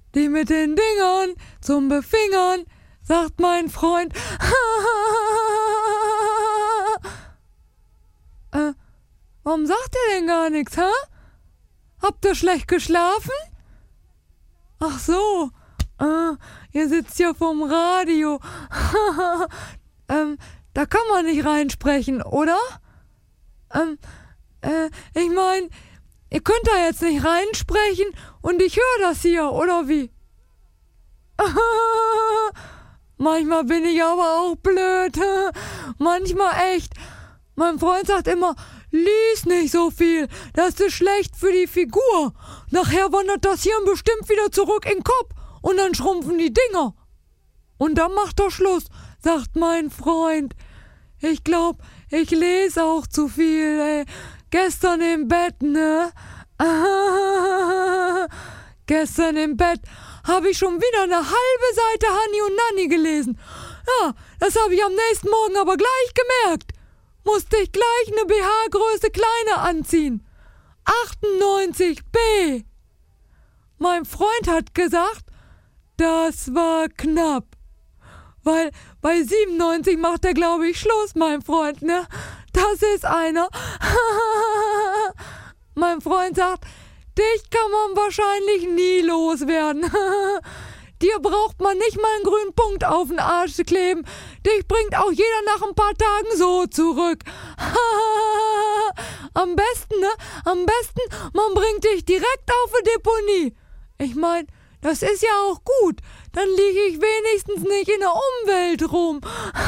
die mit den Dingern zum Befingern, sagt mein Freund. Warum sagt ihr denn gar nichts, hä? Habt ihr schlecht geschlafen? Ach so, ihr sitzt ja vorm Radio. Da kann man nicht reinsprechen, oder? Ich mein, ihr könnt da jetzt nicht reinsprechen und ich höre das hier, oder wie? Manchmal bin ich aber auch blöd. Manchmal echt. Mein Freund sagt immer, lies nicht so viel, das ist schlecht für die Figur. Nachher wandert das Hirn bestimmt wieder zurück in den Kopf und dann schrumpfen die Dinger. Und dann macht er Schluss, sagt mein Freund. Ich glaub, ich lese auch zu viel, ey. Gestern im Bett, ne? Gestern im Bett habe ich schon wieder eine halbe Seite Hani und Nanni gelesen. Ja, das habe ich am nächsten Morgen aber gleich gemerkt. Musste ich gleich eine BH-Größe kleiner anziehen. 98b. Mein Freund hat gesagt, das war knapp. Weil bei 97 macht er, glaube ich, Schluss, mein Freund, ne? Das ist einer. Mein Freund sagt, dich kann man wahrscheinlich nie loswerden. Dir braucht man nicht mal einen grünen Punkt auf den Arsch zu kleben. Dich bringt auch jeder nach ein paar Tagen so zurück. Am besten, ne? Am besten, man bringt dich direkt auf die Deponie. Ich mein, das ist ja auch gut. Dann liege ich wenigstens nicht in der Umwelt rum.